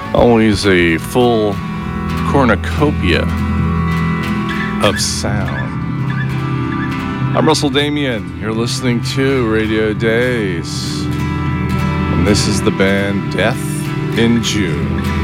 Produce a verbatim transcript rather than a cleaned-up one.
Always a full cornucopia of sound. I'm Russell Damian. You're listening to Radio Days. And this is the band Death in June.